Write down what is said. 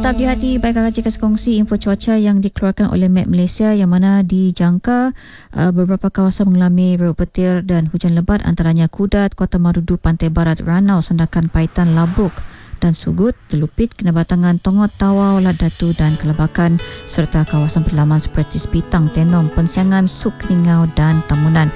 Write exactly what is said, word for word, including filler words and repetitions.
Tetap di hati, baik Kakak Cik kasih kongsi info cuaca yang dikeluarkan oleh Met Malaysia yang mana dijangka uh, beberapa kawasan mengalami riuh petir dan hujan lebat antaranya Kudat, Kota Marudu, Pantai Barat, Ranau, Sandakan, Paitan, Labuk dan Sugut, Telupit, Kinabatangan, Tongot, Tawau, Ladatu dan Kelabakan serta kawasan pedalaman seperti Sepitang, Tenom, Pensiangan, Suk, Keningau dan Tamunan.